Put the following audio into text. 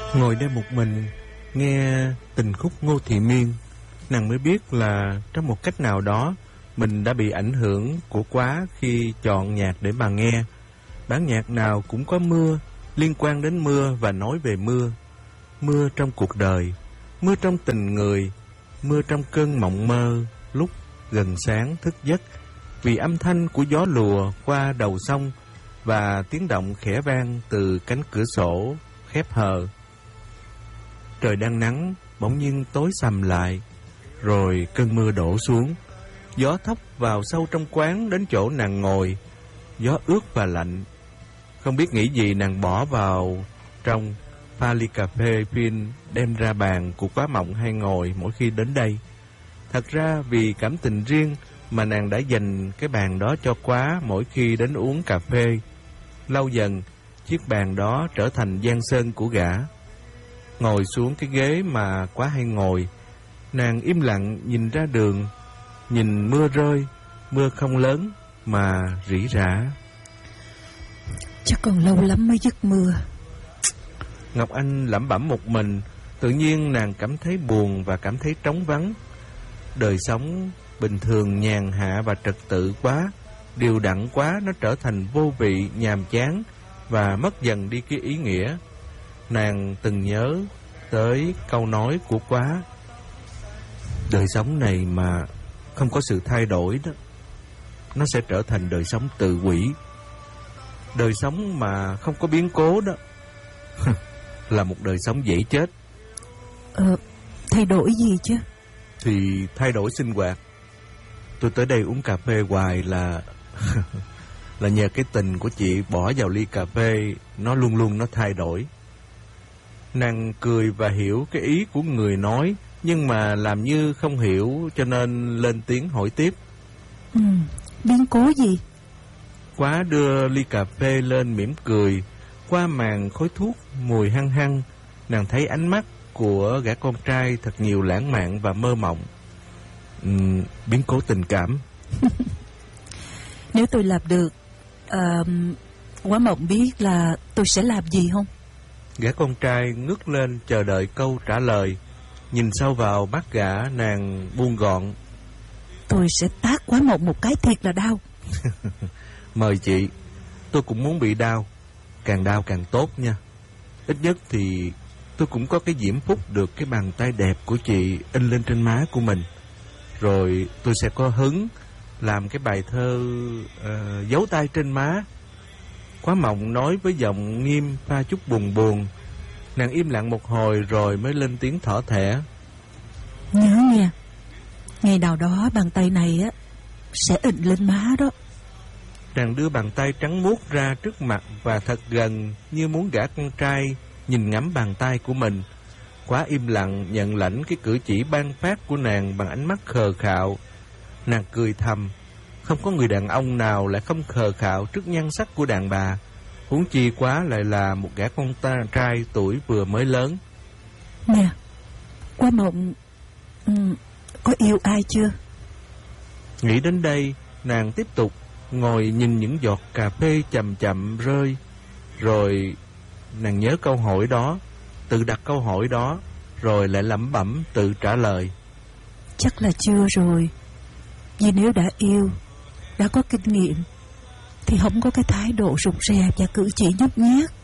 Ngồi đây một mình nghe tình khúc Ngô Thị Miên, nàng mới biết là trong một cách nào đó mình đã bị ảnh hưởng của quá khi chọn nhạc để mà nghe. Bản nhạc nào cũng có mưa, liên quan đến mưa và nói về mưa. Mưa trong cuộc đời, mưa trong tình người, mưa trong cơn mộng mơ lúc gần sáng thức giấc, vì âm thanh của gió lùa qua đầu sông và tiếng động khẽ vang từ cánh cửa sổ khép hờ. Trời đang nắng, bỗng nhiên tối sầm lại, rồi cơn mưa đổ xuống. Gió thốc vào sâu trong quán đến chỗ nàng ngồi, gió ướt và lạnh. Không biết nghĩ gì, nàng bỏ vào trong, pha ly cà phê phin đem ra bàn của Quá Mộng hay ngồi mỗi khi đến đây. Thật ra vì cảm tình riêng mà nàng đã dành cái bàn đó cho Quá mỗi khi đến uống cà phê. Lâu dần, chiếc bàn đó trở thành giang sơn của gã. Ngồi xuống cái ghế mà Quá hay ngồi, nàng im lặng nhìn ra đường, nhìn mưa rơi, mưa không lớn mà rỉ rả. Chắc còn lâu lắm mới dứt mưa. Ngọc Anh lẩm bẩm một mình. Tự nhiên nàng cảm thấy buồn và cảm thấy trống vắng. Đời sống bình thường nhàn hạ và trật tự quá, điều đặn quá, nó trở thành vô vị, nhàm chán và mất dần đi cái ý nghĩa. Nàng từng nhớ tới câu nói của Quá: đời sống này mà không có sự thay đổi đó, nó sẽ trở thành đời sống tự quỷ. Đời sống mà không có biến cố đó là một đời sống dễ chết. Thay đổi gì chứ? Thì thay đổi sinh hoạt. Tôi tới đây uống cà phê hoài là là nhờ cái tình của chị bỏ vào ly cà phê, nó luôn luôn nó thay đổi. Nàng cười và hiểu cái ý của người nói, nhưng mà làm như không hiểu cho nên lên tiếng hỏi tiếp. Biến cố gì? Quá đưa ly cà phê lên mỉm cười. Qua màn khói thuốc mùi hăng hăng, nàng thấy ánh mắt của gã con trai thật nhiều lãng mạn và mơ mộng. Biến cố tình cảm. Nếu tôi làm được, Quá Mộng biết là tôi sẽ làm gì không? Gã con trai ngước lên chờ đợi câu trả lời. Nhìn sâu vào mắt gã, nàng buông gọn: tôi sẽ tát Quá Mộng một cái thiệt là đau. Mời chị. Tôi cũng muốn bị đau. Càng đau càng tốt nha. Ít nhất thì tôi cũng có cái diễm phúc được cái bàn tay đẹp của chị in lên trên má của mình. Rồi tôi sẽ có hứng làm cái bài thơ dấu tay trên má. Quá Mộng nói với giọng nghiêm pha chút buồn buồn. Nàng im lặng một hồi rồi mới lên tiếng thỏ thẻ: nhớ nha, ngày nào đó bàn tay này á sẽ in lên má đó. Nàng đưa bàn tay trắng muốt ra trước mặt và thật gần, như muốn gã con trai nhìn ngắm bàn tay của mình. Quá im lặng nhận lãnh cái cử chỉ ban phát của nàng bằng ánh mắt khờ khạo. Nàng cười thầm, không có người đàn ông nào lại không khờ khạo trước nhan sắc của đàn bà, huống chi Quá lại là một gã con trai tuổi vừa mới lớn. Nè, Quá Mộng có yêu ai chưa? Nghĩ đến đây, nàng tiếp tục ngồi nhìn những giọt cà phê chậm chậm rơi. Rồi nàng nhớ câu hỏi đó, tự đặt câu hỏi đó, rồi lại lẩm bẩm tự trả lời: chắc là chưa rồi. Vì nếu đã yêu, đã có kinh nghiệm, thì không có cái thái độ rụt rè và cử chỉ nhút nhát.